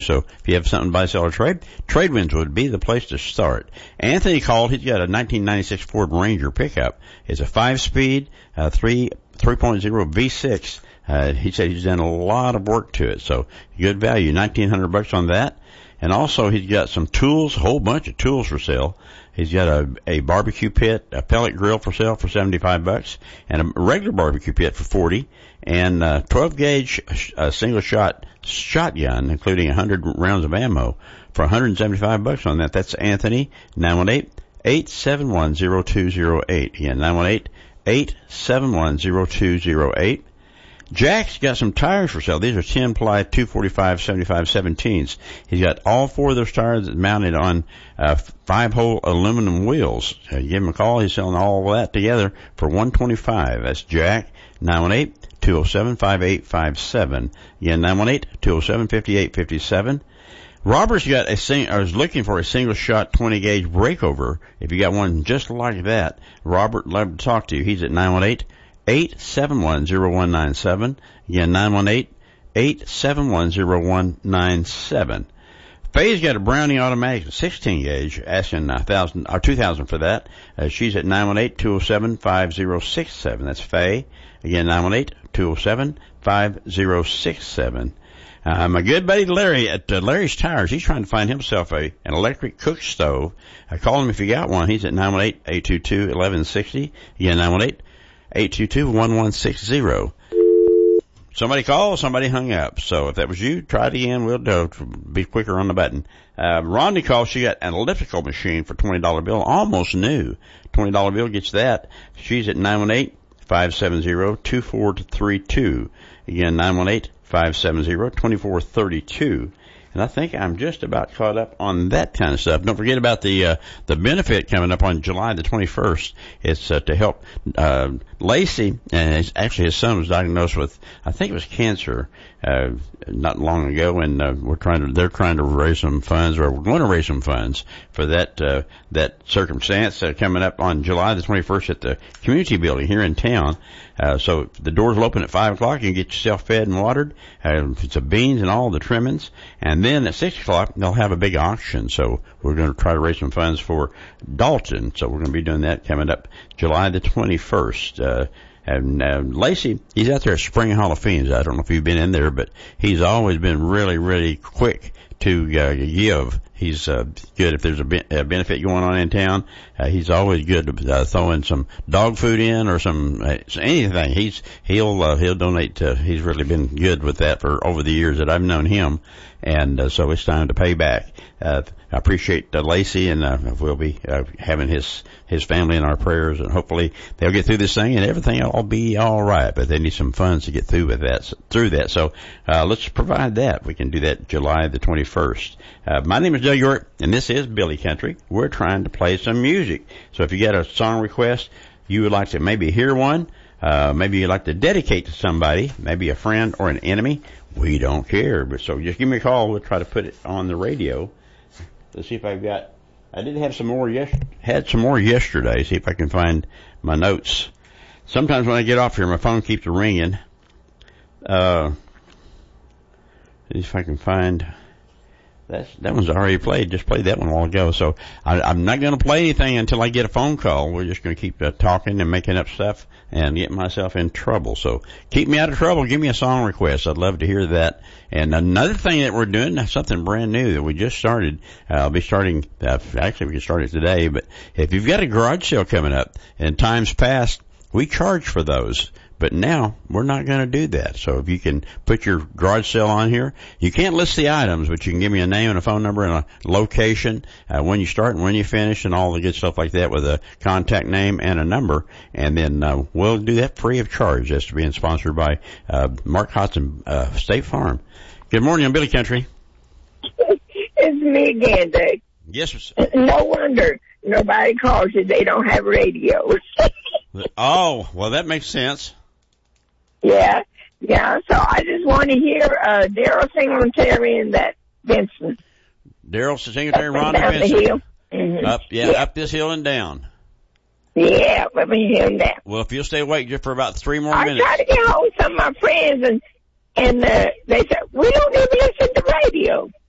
So if you have something to buy, sell, or trade, Tradewinds would be the place to start. Anthony called. He's got a 1996 Ford Ranger pickup. It's a 5-speed, 3.0 V6. He said he's done a lot of work to it. So good value, $1,900 on that. And also he's got some tools, a whole bunch of tools for sale. He's got a barbecue pit, a pellet grill for sale for $75, and a regular barbecue pit for $40, and 12-gauge single shot shotgun, including 100 rounds of ammo, for $175 on that. That's Anthony, 918-871-0208. Again, 918-871-0208. Jack's got some tires for sale. These are 10-ply 245/75/17s. He's got all 4 of those tires mounted on 5-hole aluminum wheels. Give him a call. He's selling all of that together for $125. That's Jack, 918-207-5857. Again, 918-207-5857. Robert's got is looking for a single shot 20-gauge breakover. If you got one just like that, Robert, love to talk to you. He's at 918-871-0197. Again, 918-871-0197. Faye's got a Browning automatic 16 gauge, asking $2,000 for that. She's at 918-207-5067. That's Faye. Again, 918-207-5067. My good buddy Larry at Larry's Tires, he's trying to find himself an electric cook stove. Call him if you got one. He's at 918-822-1160. Again, 918-822-1160. Somebody called, somebody hung up. So if that was you, try it again. We'll be quicker on the button. Rhonda called. She got an elliptical machine for $20 bill, almost new. $20 bill gets that. She's at 918-570-2432. Again, 918-570-2432. And I think I'm just about caught up on that kind of stuff. Don't forget about the benefit coming up on July the 21st. It's to help Lacey, and actually his son was diagnosed with, I think it was cancer, not long ago, and they're trying to raise some funds, or we're going to raise some funds for that circumstance coming up on July the 21st at the community building here in town. So the doors will open at 5 o'clock. You can get yourself fed and watered. It's the beans and all the trimmings. And then at 6 o'clock, they'll have a big auction. So we're going to try to raise some funds for Dalton. So we're going to be doing that coming up July the 21st. And Lacey, he's out there at Spring Hall of Fame. I don't know if you've been in there, but he's always been really, really quick to give. He's good if there's a benefit going on in town. He's always good to throw in some dog food in or some anything. He'll donate. He's really been good with that for over the years that I've known him, and so it's time to pay back. I appreciate Lacey, and we'll be having his family in our prayers, and hopefully they'll get through this thing and everything will be all right. But they need some funds to get through that. So let's provide that. We can do that July the 21st. My name is Doug York, and this is Billy Country. We're trying to play some music. So if you got a song request, you would like to maybe hear one, maybe you'd like to dedicate to somebody, maybe a friend or an enemy, we don't care. But so just give me a call. We'll try to put it on the radio. Let's see if I did have some more yesterday. See if I can find my notes. Sometimes when I get off here, my phone keeps ringing. See if I can find. That one's already played. Just played that one a while ago. So I'm not going to play anything until I get a phone call. We're just going to keep talking and making up stuff and getting myself in trouble. So keep me out of trouble. Give me a song request. I'd love to hear that. And another thing that we're doing, something brand new that we just started. I'll be starting. Actually, we can start it today. But if you've got a garage sale coming up, in times past, we charge for those. But now we're not going to do that. So if you can put your garage sale on here, you can't list the items, but you can give me a name and a phone number and a location, when you start and when you finish and all the good stuff like that with a contact name and a number. And then, we'll do that free of charge. That's being sponsored by, Mark Hodson, State Farm. Good morning on Billy Country. It's me again, Dave. Yes. No wonder nobody calls you. They don't have radios. Oh, well, that makes sense. Yeah. So I just want to hear Daryl Singletary and that Benson. Daryl Singletary, Rhonda Benson. The hill. Mm-hmm. Up this hill and down. Yeah, up the hill and down. Well, if you'll stay awake just for about 3 more minutes. I tried to get hold of some of my friends, and they said, we don't even listen to radio.